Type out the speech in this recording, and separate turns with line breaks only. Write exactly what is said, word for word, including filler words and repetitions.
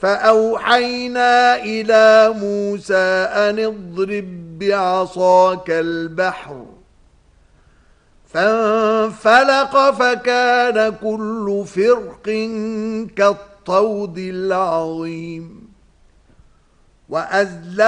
فأوحينا إلى موسى أن اضرب بعصاك البحر فانفلق فكان كل فرق كالطود العظيم وأزلفنا